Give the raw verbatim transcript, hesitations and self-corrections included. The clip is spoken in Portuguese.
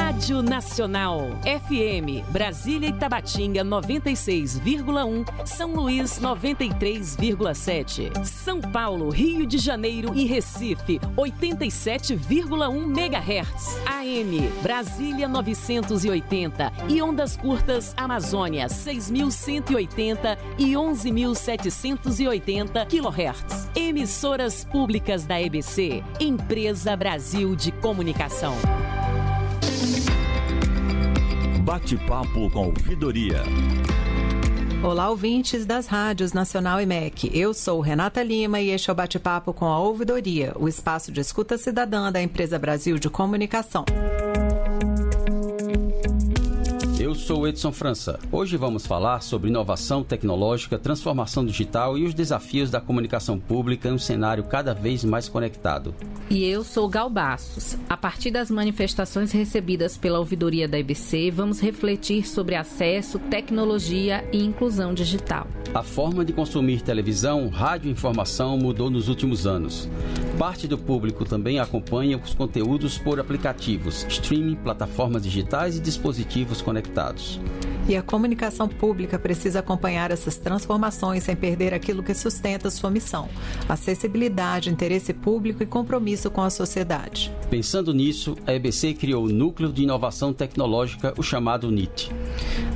Rádio Nacional. F M, Brasília e Tabatinga noventa e seis vírgula um, São Luís noventa e três vírgula sete. São Paulo, Rio de Janeiro e Recife oitenta e sete vírgula um megahertz. A M, Brasília novecentos e oitenta e ondas curtas Amazônia seis mil cento e oitenta e onze mil setecentos e oitenta quilohertz. Emissoras públicas da E B C, Empresa Brasil de Comunicação. Bate-papo com ouvidoria. Olá, ouvintes das rádios Nacional e M E C. Eu sou Renata Lima e este é o Bate-papo com a Ouvidoria, o espaço de escuta cidadã da Empresa Brasil de Comunicação. Eu sou Edson França. Hoje vamos falar sobre inovação tecnológica, transformação digital e os desafios da comunicação pública em um cenário cada vez mais conectado. E eu sou Gal Bastos. A partir das manifestações recebidas pela ouvidoria da E B C, vamos refletir sobre acesso, tecnologia e inclusão digital. A forma de consumir televisão, rádio e informação mudou nos últimos anos. Parte do público também acompanha os conteúdos por aplicativos, streaming, plataformas digitais e dispositivos conectados. E a comunicação pública precisa acompanhar essas transformações sem perder aquilo que sustenta sua missão: acessibilidade, interesse público e compromisso com a sociedade. Pensando nisso, a E B C criou o Núcleo de Inovação Tecnológica, o chamado N I T.